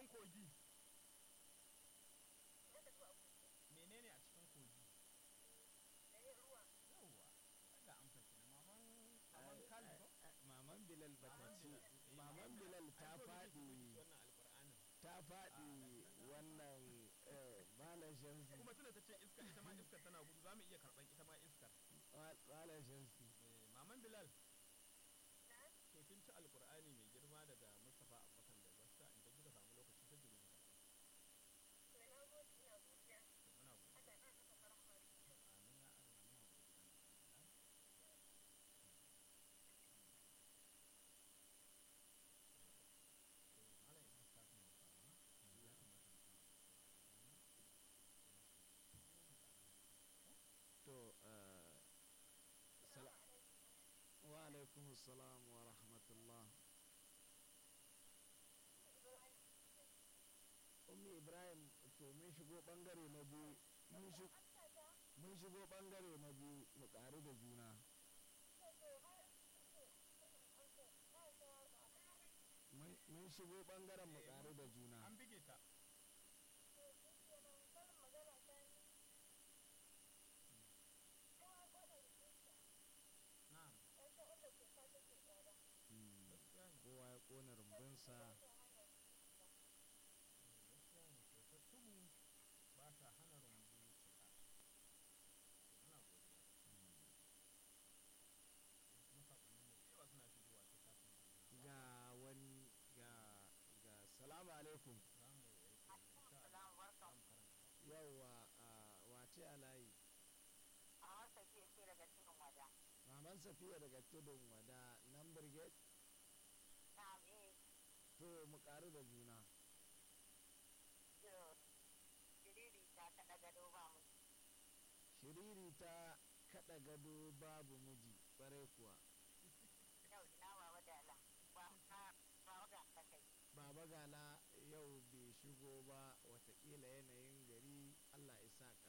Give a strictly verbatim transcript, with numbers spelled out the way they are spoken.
cikin kogi menene a cikin kogi yawwa ga amsa ki na maman maman Khalid ko maman Bilal bata Maman ci Bilal. Eh, maman Bilal ta Ai, so nake ki zo ki faɗi ci wannan alƙur'anin ta faɗi wannan eh, malam shamsi kuma tunda ta ce iska ita ma iskar tana gudu za mu iya karɓan ita ma iskar Ma- malam shamsi Eh, maman Bilal to kin ci alƙur'ani mai girma daga Mustapha Abubakar da Basta idan kika samu lokaci sai ki zo ki karɓa to muna godiya amin ya Allah muna godiya to malam Idris kafin mu fara ya kamata mu fara to eh, sala- wa alaikum salam wa rahmatullah ummi ibrahim to mun shigo bangare na biyu mun shi- mun shigo bangare na biyu mu ƙaru da juna mun mun shigo bangaren mu ƙaru da juna an bige ta na'am Mm, gaskiya ne kowa ya ƙona rumbunsa gaskiya ne kyautar tumu ba ta hana rumbu cika to muna godiya kuma saƙonni ne da yawa suna shigowa ta shafin mu ga wani ga ga salamu alaikum za mu yi insha Allah za mu karanta yauwa a wace a layi maman safiya daga tudun wada nan brigade to mu ƙaru da juna shiriri ta kaɗa gado babu miji ƙwarai kuwa baba gala yau bai shigo ba watakila yanayin gari allah isa